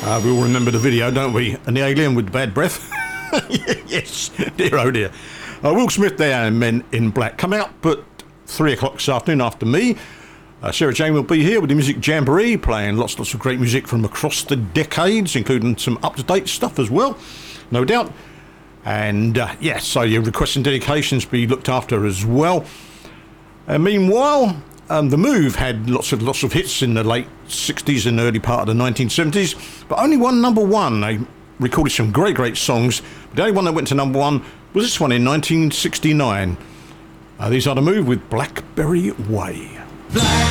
We all remember the video, don't we? And the alien with bad breath. Yes, dear oh dear. Will Smith there and Men in Black come out at 3 o'clock this afternoon after me. Sarah Jane will be here with the Music Jamboree, playing lots of great music from across the decades, including some up-to-date stuff as well, no doubt. And yes, so your requests and dedications be looked after as well. Meanwhile, The Move had lots of hits in the late 60s and early part of the 1970s, but only one number one. They recorded some great songs, but the only one that went to number one was this one in 1969. These are The Move with Blackberry Way.